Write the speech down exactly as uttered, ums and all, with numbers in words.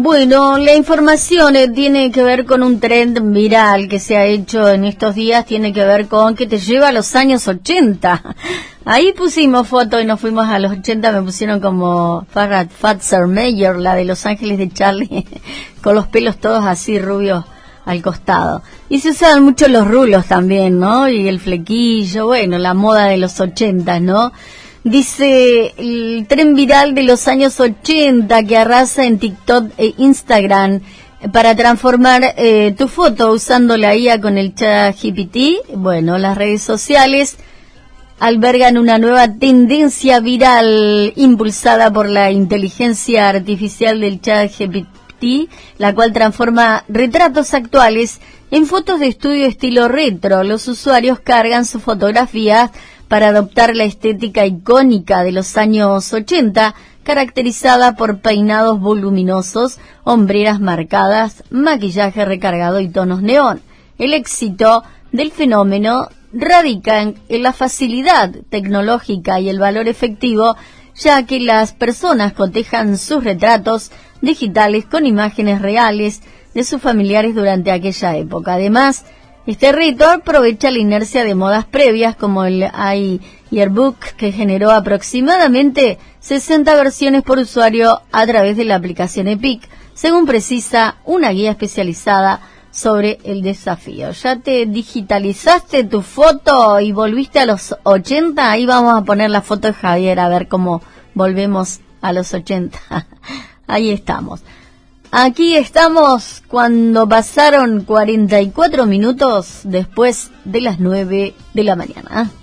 Bueno, la información eh, tiene que ver con un trend viral que se ha hecho en estos días, tiene que ver con que te lleva a los años ochenta. Ahí pusimos foto y nos fuimos a los ochenta, me pusieron como Farrah Fawcett Mayer, la de Los Ángeles de Charlie, con los pelos todos así rubios al costado. Y se usaban mucho los rulos también, ¿no? Y el flequillo, bueno, la moda de los ochenta, ¿no? Dice el tren viral de los años ochenta que arrasa en TikTok e Instagram para transformar eh, tu foto usando la I A con el ChatGPT. Bueno, las redes sociales albergan una nueva tendencia viral impulsada por la inteligencia artificial del ChatGPT, la cual transforma retratos actuales en fotos de estudio estilo retro. Los usuarios cargan sus fotografías para adoptar la estética icónica de los años ochenta, caracterizada por peinados voluminosos, hombreras marcadas, maquillaje recargado y tonos neón. El éxito del fenómeno radica en, en la facilidad tecnológica y el valor efectivo, ya que las personas cotejan sus retratos digitales con imágenes reales de sus familiares durante aquella época. Además, este reto aprovecha la inercia de modas previas como el iYearbook, que generó aproximadamente sesenta versiones por usuario a través de la aplicación Epic, según precisa una guía especializada sobre el desafío. ¿Ya te digitalizaste tu foto y volviste a los ochenta? Ahí vamos a poner la foto de Javier a ver cómo volvemos a los ochenta. Ahí estamos. Aquí estamos cuando pasaron cuarenta y cuatro minutos después de las nueve de la mañana.